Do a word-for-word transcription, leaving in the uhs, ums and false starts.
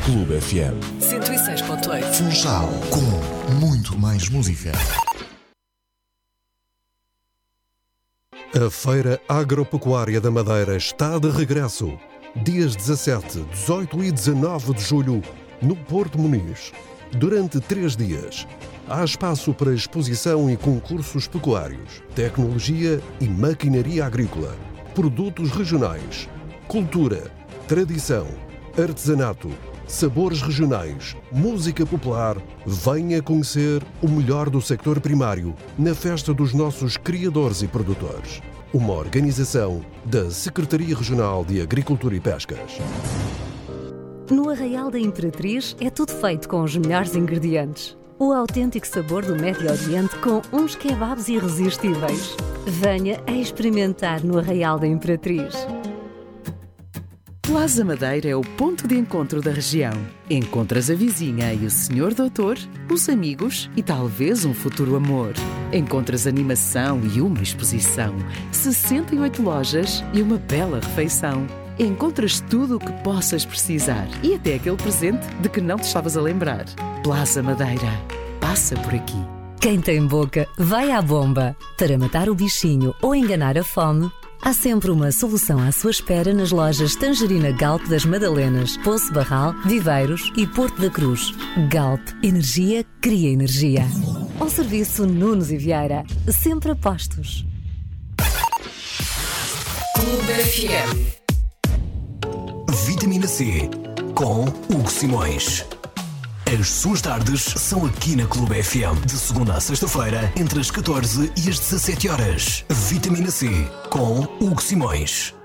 Clube F M cento e seis ponto oito. Funchal, com muito mais música. A Feira Agropecuária da Madeira está de regresso. Dias dezassete, dezoito e dezanove de julho, no Porto Muniz. Durante três dias, há espaço para exposição e concursos pecuários, tecnologia e maquinaria agrícola, produtos regionais, cultura, tradição, artesanato, sabores regionais, música popular. Venha conhecer o melhor do sector primário na festa dos nossos criadores e produtores. Uma organização da Secretaria Regional de Agricultura e Pescas. No Arraial da Imperatriz é tudo feito com os melhores ingredientes. O autêntico sabor do Médio Oriente com uns kebabs irresistíveis. Venha a experimentar no Arraial da Imperatriz. Plaza Madeira é o ponto de encontro da região. Encontras a vizinha e o senhor doutor, os amigos e talvez um futuro amor. Encontras animação e uma exposição, sessenta e oito lojas e uma bela refeição. Encontras tudo o que possas precisar e até aquele presente de que não te estavas a lembrar. Plaza Madeira. Passa por aqui. Quem tem boca, vai à bomba. Para matar o bichinho ou enganar a fome, há sempre uma solução à sua espera nas lojas Tangerina Galp das Madalenas, Poço Barral, Viveiros e Porto da Cruz. Galp. Energia cria energia. Ao serviço Nunes e Vieira. Sempre a postos. Clube F M. Vitamina C, com Hugo Simões. As suas tardes são aqui na Clube F M, de segunda a sexta-feira, entre as catorze e as dezassete horas. Vitamina C, com Hugo Simões.